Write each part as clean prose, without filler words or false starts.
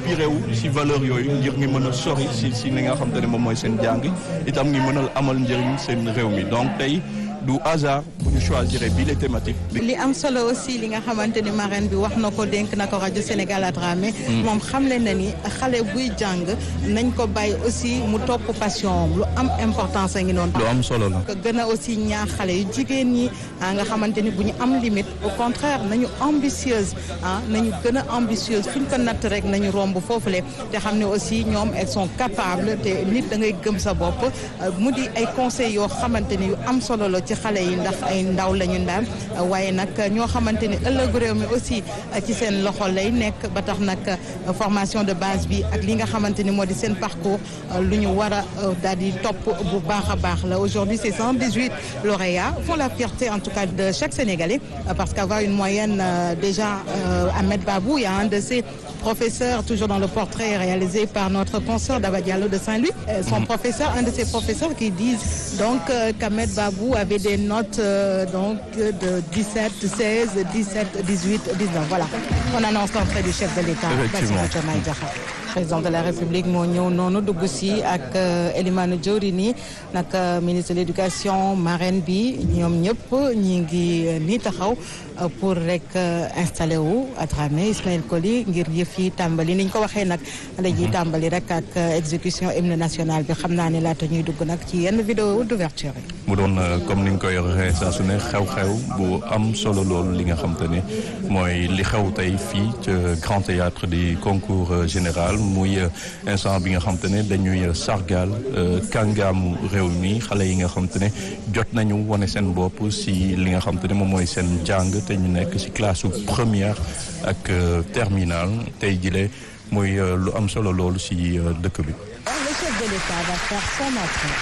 inspiré wu si valeur yooyu ngir ngi mën a sori si li nga xam te ne moom mooy seen jàng itam ngi mën a amal njëriñ seen réew mi donc tey du hasard bu ñu choisir bii les thématiques. li am solo aussi li nga xamante ni marraine bi wax na ko dénk na ko rajo Sénégal à Dramé. moom xamle na ni xale buy jàng nañ ko bàyyi aussi mu topp passion lu am importance a ngi noonu. lu am solo la. gën a aussi ñaax xale yu jigéen ñi nga xamante ni bu ñu am limite au contraire nañu ambitieuse nañu gën a ambitieuse fu ñu ko natt rek nañu romb foofule te xam ne aussi ñoom elles sont capables te nit da ngay gëm sa bopp mu di ay conseils yoo xamante ni yu am solo la ci xale yi ndax ay ndaw lañu ndaan waaye nag ñoo xamante ni ëllëgu réew mi aussi ci seen loxo lay nekk ba tax nag formation de base bi ak li nga xamante ni moo di seen parcours lu ñu war a daal di topp bu baax a baax la. Aujourd'hui ces 118 lauréats font la fierté en tout cas de chaque Sénégalais parce qu'avoir une moyenne déjà Ahmed Babou, il y a un de ces professeurs toujours dans le portrait réalisé par notre consoeur Daba Diallo de Saint-Louis, son professeur, un de ses professeurs qui disent donc qu'Ahmed Babou avait des notes donc de 17, 16, 17, 18, 19. Voilà. On annonce l'entrée du chef de l'État, Bassirou Diomaye Diakhar. Président de la République moo ñëw noonu dugg si ak Elimane Diourini nag ministre de l'éducation marraine bi ñoom ñëpp ñi ngi nii taxaw pour rek installé wu à Dramé Ismaël Coly ngir yëf yi tàmbali ni ñu ko waxee nag dañuy tàmbali rek ak exécution hymne national bi xam naa ne laata ñuy dugg nag ci yenn vidéo d'ouverture yi. mu doon comme ni ñu koy waxee saa su ne xew-xew bu am solo loolu li nga xam te ne mooy li xew tey fii ci Grand Théâtre du concours général. muy instant bi nga xam te ne dañuy sargal kàngaamu réew mi xale yi nga xam te ne jot nañu wane seen bopp si li nga xam te ne moom mooy seen jàng te ñu nekk si classe première ak terminale tey jile muy lu am solo loolu si dëkk bi. Le chef de l'État va faire son entrée.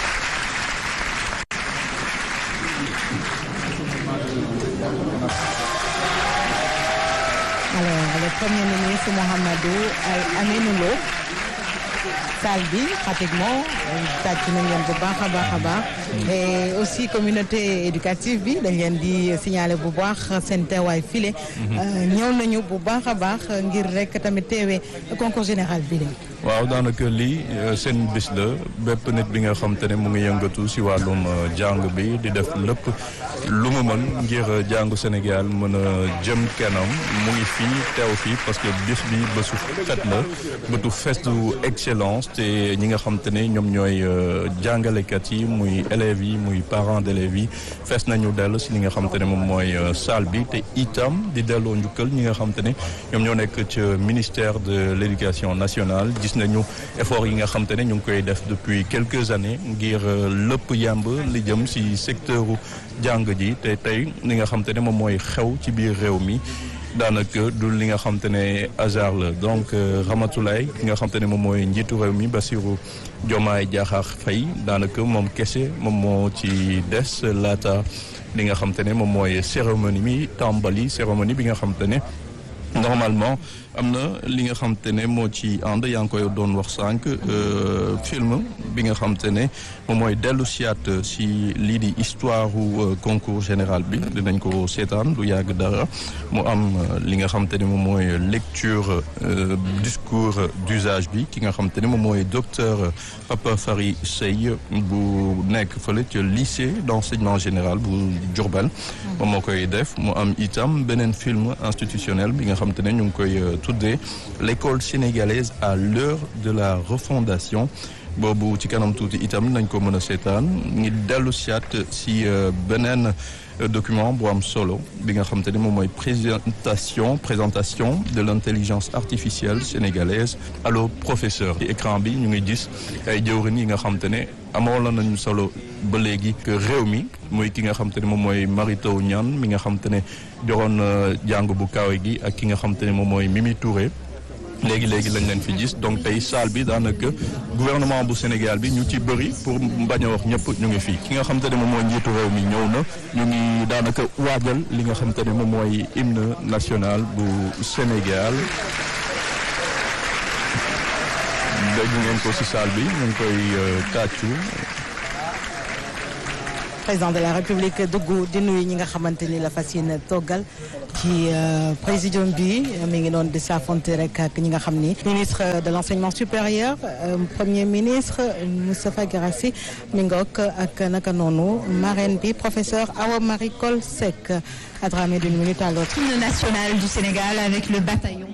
Alors, le Premier ministre Mouhamadou Aminou Lo salle bi pratiquement tàcc nañ leen bu baax a baax a baax et aussi communauté éducative bi dañ leen di signaler bu baax seen teewaay file ñëw nañu bu baax a baax ngir rek tamit teewee concours général bi la. waaw daanaka lii seen bis la bépp nit bi nga xam te ne mu ngi yëngatu si wàllum jàng bi di def lépp lu mu mën ngir jàngu Sénégal mën a jëm kanam mu ngi fii teew fii parce que bis bi bésu fête la bétu festu excellence te ñi nga xam te ne ñoom ñooy jàngalekat yi muy élèves yi muy parents d'élèves yi fees nañu dellu si li nga xam te ne moom mooy salle bi te itam di delloo njukkal ñi nga xam te ne ñoom ñoo nekk ci ministère de l'éducation nationale. Gis nañu effort yi nga xam te ne ñu ngi koy def depuis quelques années ngir lépp yàmb li jëm si secteur jàng ji te tey li nga xam te ne moom mooy xew ci biir réew mi daanaka du li nga xam te ne hasard la donc Ramatoulaye ki nga xam te ne moom mooy njiitu réew mi Bassirou Diomaye Diakhar Faye daanaka moom kese moom moo ci des laata li nga xam te ne moom mooy cérémonie mi tàmbali cérémonie bi nga xam te ne normalement am na li nga xam te ne moo ci ànd yaa ngi koy doon wax sànq film bi nga xam te ne moom mooy dellu siyaat si lii di histoire concours général bi dinañ ko seetaan du yàgg dara mu am li nga xam te ne moom mooy lecture discours d'usage bi ki nga xam te ne moom mooy docteur Papa Fary Seye bu nekk fële ci lycée d'enseignement général bu Diourbel moom moo koy def mu am itam beneen film institutionnel bi nga xam te ne ñu ngi koy tuddee l'école sénégalaise à l'heure de la refondation boobu ci kanam tuuti itam nañ ko mën a seetaan ngi dellu siyaat si beneen document bu am solo bi nga xam te ne moom mooy présentation de l'intelligence artificielle sénégalaise allo professeur ci écran bi ñu ngi gis ay jëwriñ yi nga xam te ne amoon nañu solo ba léegi que réew mi mooy ki nga xam te ne moom mooy Mary Teuw Niane mi nga xam te ne joxoon jàng bu kawe gi ak ki nga xam te ne moom mooy Mimi Touré léegi lañ leen fi gis donc tey salle bi daanaka gouvernement bu Sénégal bi ñu ci bëri pour bañ a wax ñëpp ñu ngi fii ki nga xam te ne moom mooy njiitu réew mi ñëw na ñu ngi daanaka waajal li nga xam te ne moom mooy hymne national bu Sénégal dégg ngeen ko ci salle bi ñu ngi koy tàccu président de la République dugg di nuyu ñi nga xamante ni la fas yéene toggal ci présidium bi mi ngi doon di saafonte rek ak ñi nga xam ni ministre de l'enseignement supérieur premier ministre Moustapha Guirassy mi ngoog ak naka noonu marraine bi professeur Awa Marie Coll Seck à travers d'une minute à l'autre. Hymne national du Sénégal avec le bataillon